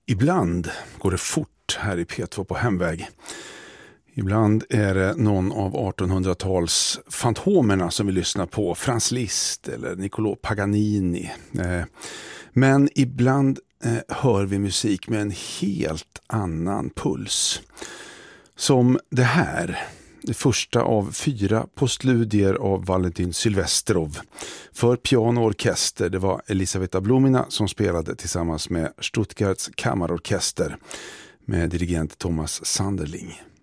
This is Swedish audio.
Ibland går det fort här i P2 på hemväg. Ibland är det någon av 1800-tals fantomerna som vi lyssnar på, Franz Liszt eller Niccolò Paganini. Men ibland hör vi musik med en helt annan puls. Som det här, det första av 4 postludier av Valentin Silvestrov för piano och orkester. Det var Elisaveta Blumina som spelade tillsammans med Stuttgarts kammarorkester med dirigent Thomas Sanderling.